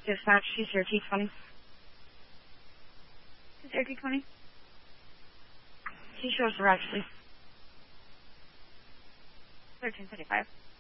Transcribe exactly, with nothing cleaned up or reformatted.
Dispatch, she's here, T twenty. She's here, T twenty. She shows the rest, please. thirteen thirty-five.